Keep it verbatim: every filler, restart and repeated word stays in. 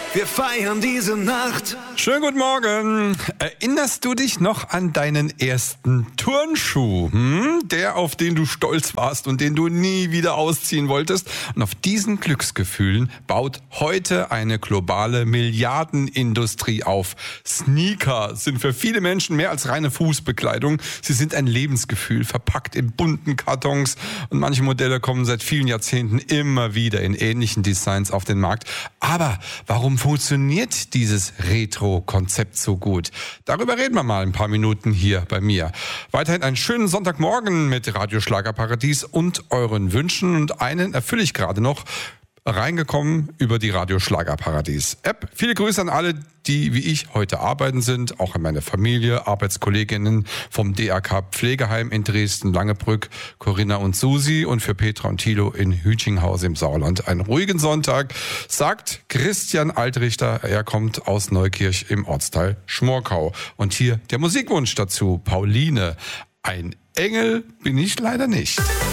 Wir feiern diese Nacht. Schönen guten Morgen. Erinnerst du dich noch an deinen ersten Turnschuh? Hm? Der, auf den du stolz warst und den du nie wieder ausziehen wolltest. Und auf diesen Glücksgefühlen baut heute eine globale Milliardenindustrie auf. Sneaker sind für viele Menschen mehr als reine Fußbekleidung. Sie sind ein Lebensgefühl, verpackt in bunten Kartons. Und manche Modelle kommen seit vielen Jahrzehnten immer wieder in ähnlichen Designs auf den Markt. Aber warum funktioniert dieses Retro-Konzept so gut? Darüber reden wir mal ein paar Minuten hier bei mir. Weiterhin einen schönen Sonntagmorgen mit Radio Schlagerparadies und euren Wünschen. Und einen erfülle ich gerade noch, reingekommen über die Radio Schlagerparadies App. Viele Grüße an alle, die wie ich heute arbeiten sind, auch an meine Familie, Arbeitskolleginnen vom D R K Pflegeheim in Dresden, Langebrück, Corinna und Susi und für Petra und Thilo in Hütchinghausen im Sauerland. Einen ruhigen Sonntag, sagt Christian Altrichter. Er kommt aus Neukirch im Ortsteil Schmorkau. Und hier der Musikwunsch dazu, Pauline. Ein Engel bin ich leider nicht.